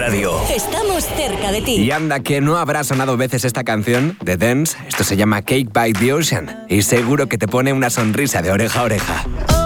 Radio. Estamos cerca de ti. Y anda que no habrá sonado veces esta canción de Dance. Esto se llama Cake by the Ocean y seguro que te pone una sonrisa de oreja a oreja.